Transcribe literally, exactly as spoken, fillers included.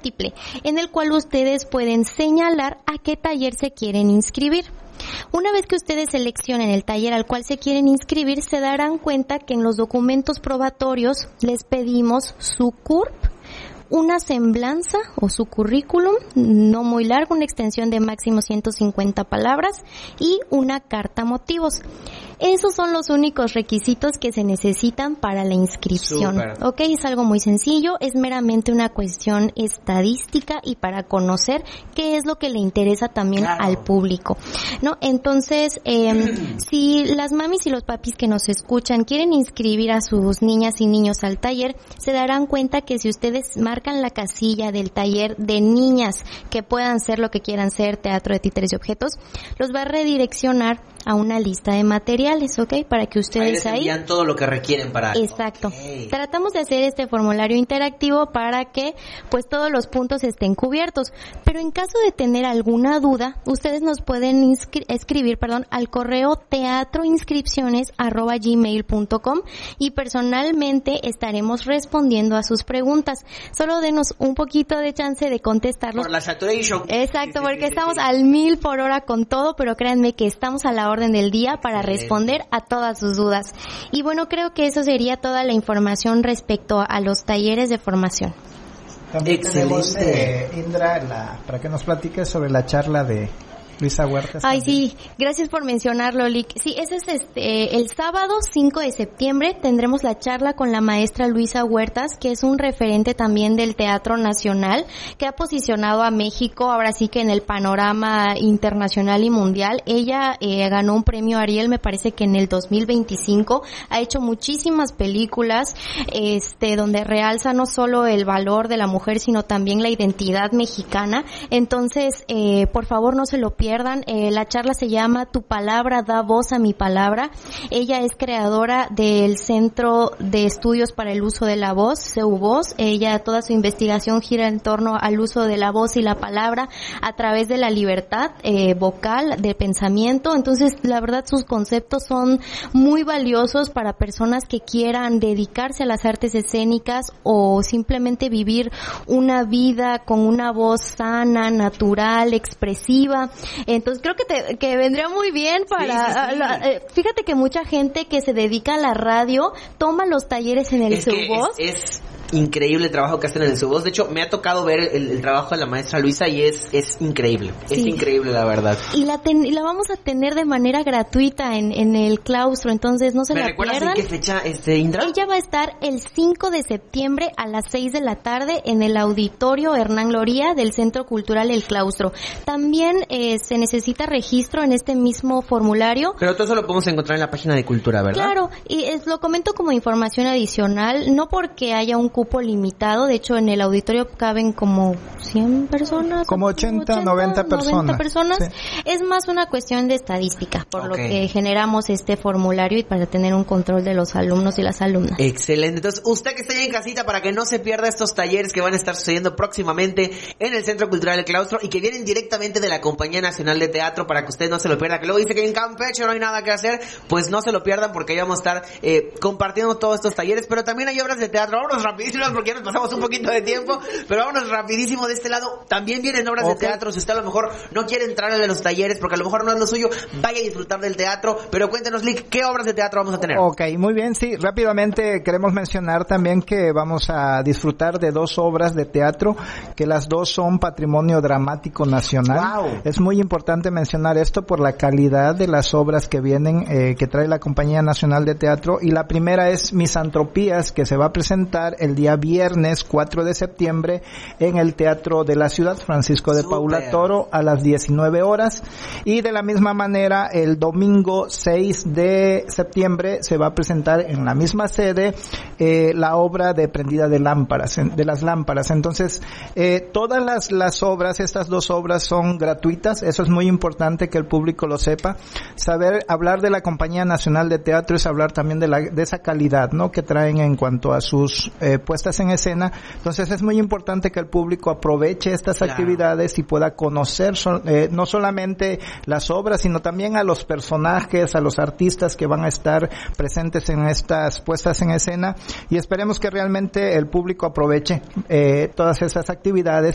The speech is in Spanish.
múltiple, en el cual ustedes pueden señalar a qué taller se quieren inscribir. Una vez que ustedes seleccionen el taller al cual se quieren inscribir, se darán cuenta que en los documentos probatorios les pedimos su C U R P, una semblanza o su currículum, no muy largo, una extensión de máximo ciento cincuenta palabras y una carta motivos. Esos son los únicos requisitos que se necesitan para la inscripción. Super. Ok, es algo muy sencillo, es meramente una cuestión estadística y para conocer qué es lo que le interesa también claro. al público, ¿no? Entonces, eh, si las mamis y los papis que nos escuchan quieren inscribir a sus niñas y niños al taller, se darán cuenta que si ustedes marcan la casilla del taller de niñas que puedan ser lo que quieran ser, teatro de títeres y objetos, los va a redireccionar a una lista de materiales, ¿ok? Para que ustedes ahí les envían ahí todo lo que requieren para... Exacto. Okay. Tratamos de hacer este formulario interactivo para que, pues, todos los puntos estén cubiertos. Pero en caso de tener alguna duda, ustedes nos pueden inscri- escribir, perdón, al correo teatroinscripciones arroba gmail punto com y personalmente estaremos respondiendo a sus preguntas. Solo denos un poquito de chance de contestarlos. Por la saturation. Exacto, porque estamos al mil por hora con todo, pero créanme que estamos a la orden del día para responder a todas sus dudas. Y bueno, creo que eso sería toda la información respecto a los talleres de formación. También tenemos, eh, Indra, la, para que nos platiques sobre la charla de Luisa Huertas. Ay, también. sí, gracias por mencionarlo, Lick. Sí, ese es este, el sábado cinco de septiembre tendremos la charla con la maestra Luisa Huertas, que es un referente también del Teatro Nacional, que ha posicionado a México ahora sí que en el panorama internacional y mundial. Ella eh, ganó un premio Ariel, me parece que en el dos mil veinticinco, ha hecho muchísimas películas, este, donde realza no solo el valor de la mujer, sino también la identidad mexicana. Entonces, eh, por favor, no se lo pierdan. Pierdan, eh, la charla se llama Tu palabra da voz a mi palabra. Ella es creadora del Centro de Estudios para el Uso de la Voz, CEUVOZ. Ella, toda su investigación gira en torno al uso de la voz y la palabra a través de la libertad eh, vocal, de pensamiento. Entonces, la verdad, sus conceptos son muy valiosos para personas que quieran dedicarse a las artes escénicas o simplemente vivir una vida con una voz sana, natural, expresiva. Entonces creo que te, que vendría muy bien para... Sí, sí, sí. La, eh, fíjate que mucha gente que se dedica a la radio toma los talleres en el CEUVOZ. Es, es increíble el trabajo que hacen en el CEUVOZ. De hecho, me ha tocado ver el, el trabajo de la maestra Luisa y es es increíble. Sí. Es increíble, la verdad. Y la ten, y la vamos a tener de manera gratuita en, en el claustro, entonces no se ¿Me la recuerdas pierdan. en qué fecha, este, Indra? Ella va a estar el cinco de septiembre a las seis de la tarde en el auditorio Hernán Loría del Centro Cultural El Claustro. También eh, se necesita registro en este mismo formulario. Pero todo eso lo podemos encontrar en la página de Cultura, ¿verdad? Claro, y es, lo comento como información adicional, no porque haya un cupo limitado, de hecho en el auditorio caben como cien personas. Como ochenta, noventa personas. noventa personas. Sí. Es más una cuestión de estadística, por okay. lo que generamos este formulario y para tener un control de los alumnos y las alumnas. Excelente. Entonces, usted que está ahí en casita, para que no se pierda estos talleres que van a estar sucediendo próximamente en el Centro Cultural El Claustro y que vienen directamente de la Compañía Nacional de Teatro, para que usted no se lo pierda, que luego dice que en Campeche no hay nada que hacer, pues no se lo pierdan, porque ahí vamos a estar eh, compartiendo todos estos talleres. Pero también hay obras de teatro. Vámonos rapidísimo porque ya nos pasamos un poquito de tiempo, pero vámonos rapidísimo de este lado. También vienen obras okay. de teatro. Si usted a lo mejor no quiere entrar en los talleres porque a lo mejor no es lo suyo, vaya a disfrutar del teatro. Pero cuéntenos, Lick, ¿qué obras de teatro vamos a tener? Ok, muy bien, sí, rápidamente queremos mencionar también que vamos a disfrutar de dos obras de teatro, que las dos son Patrimonio Dramático Nacional. Wow. Es muy importante mencionar esto por la calidad de las obras que vienen, eh, que trae la Compañía Nacional de Teatro. Y la primera es Misantropías, que se va a presentar el día viernes cuatro de septiembre en el Teatro de la Ciudad, Francisco de Super. Paula Toro, a las diecinueve horas. Y de la misma manera, el domingo seis de septiembre se va a presentar en la misma sede eh, la obra de Prendida de lámparas, de las lámparas. Entonces, eh, todas las, las obras, estas dos obras son gratuitas. Eso es muy importante que el público lo sepa. Saber hablar de la Compañía Nacional de Teatro es hablar también de la de esa calidad, ¿no?, que traen en cuanto a sus eh, puestas en escena. Entonces es muy importante que el público aproveche estas claro. actividades y pueda conocer so, eh, no solamente las obras, sino también a los personajes, a los artistas que van a estar presentes en estas puestas en escena, y esperemos que realmente el público aproveche eh, todas esas actividades